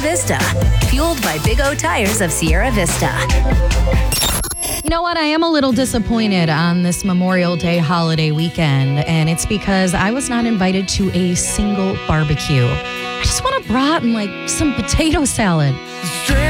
Vista. Fueled by Big O Tires of Sierra Vista. You know what? I am a little disappointed on this Memorial Day holiday weekend, and it's because I was not invited to a single barbecue. I just want a brat and some potato salad.